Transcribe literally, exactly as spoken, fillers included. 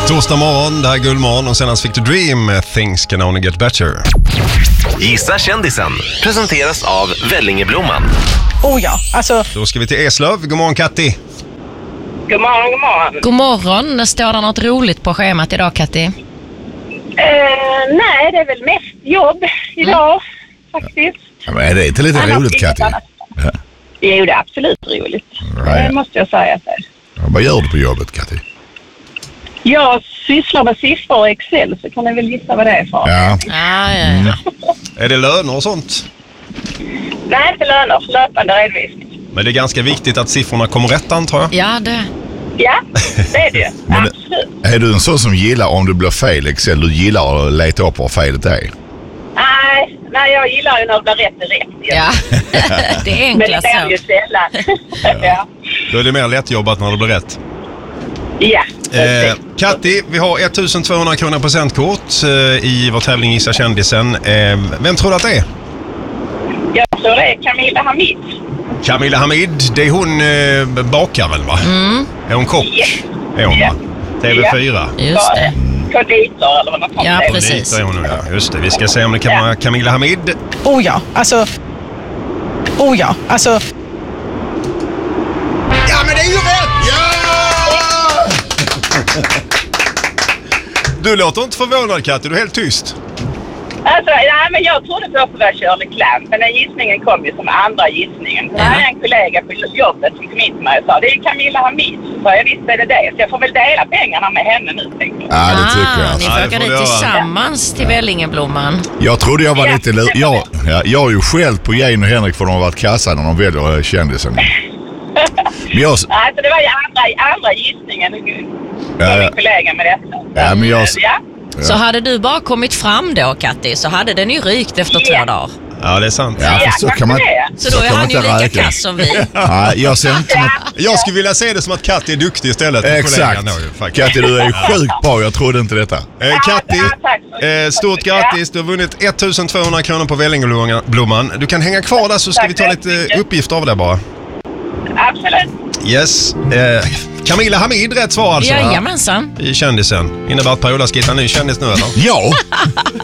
Torsdag morgon, det här är Guldmorgon och senast fick du Dream, Things Can Only Get Better. Gissa kändisen presenteras av Vellingeblomman. Oh ja, alltså... Då ska vi till Eslöv. God morgon, Katti. God morgon, god morgon. God morgon. Står det något roligt på schemat idag, Katti? Eh, nej, det är väl mest jobb idag, mm. faktiskt. Ja, men är det inte lite Annars roligt, Katti? Ja. Jo, det är absolut roligt. Right. Det måste jag säga. Ja, vad gör du på jobbet, Katti? Jag sysslar med siffror och Excel, så kan ni väl gissa vad det är för. Ja. Ja, ja, ja. Är det löner och sånt? Nej, inte löner. Löpande redovisning. Men det är ganska viktigt att siffrorna kommer rätt, antar jag. Ja, det. Ja, det är det. Men absolut. Är du en sån som gillar om det blir fel Excel? Du gillar att leta upp vad felet är? Nej, nej, jag gillar ju när det blir rätt är rätt. Ja, det är Men enklast det är ju så. sällan. ja. Då är det mer lättjobbat när det blir rätt. Ja. Eh, Katti, vi har ettusentvåhundra kronor presentkort eh, i vår tävling Gissa kändisen. Eh, vem tror du att det är? Jag tror det är Camilla Hamid. Camilla Hamid, det är hon eh, bakaren, va? Mm, Är hon kock? Ja. Är hon, Ja. va? T V fyra. just det. Konditor eller vad man Ja, det är. precis. Dit är hon nog, ja. Just det, vi ska se om det kan vara Camilla Hamid. Oh ja, alltså... Oh ja, alltså... Ja, men det är ju rätt! Ja! Du låter inte förvånad, Katti. Du är helt tyst. Alltså, nej, men jag trodde först att det var Shirley Clamp, men den gissningen kom ju som andra gissningen. Så här är en kollega på jobbet som kom in till mig och sa, det är Camilla Hamid. Så jag visste är det det, så jag får väl dela pengarna med henne nu, tänkte jag. Ja, det tycker Ah, jag. ni Ja, får det åka får dit vi göra. tillsammans till Vellingeblomman. Jag trodde jag var Ja, lite... lu- det Jag, var ja, jag har ju skällt på Jane och Henrik för de har varit kassa när de väljer kändisen. Men jag... Alltså, det var ju andra, andra gissningen. Ja, Ja, ja. min kollega med detta. Ja, men jag- Ja. Så hade du bara kommit fram då, Katti, så hade den ju rykt efter två Ja. dagar. Ja, det är sant. Ja, Ja, för så kan man... kanske Så då är kan man han ju inte lika räkna. kass som vi. Ja, jag ser inte som att... Jag skulle vilja se det som att Katti är duktig istället. för Exakt. kollegan då, ju, faktiskt. Katti, du är sjukt bra. Jag trodde inte detta. Eh, Katti, Ja, tack så eh, stort grattis. Du har vunnit ettusentvåhundra kronor på Vellingeblomman. Du kan hänga kvar där så ska Tack vi ta så lite mycket. uppgifter av det bara. Absolut. Yes. Eh, Camilla Hamid, rätt svar alltså. Jajamensan. I kändisen. Innebär att Per-Ola ska hitta en ny kändis nu, eller? Ja!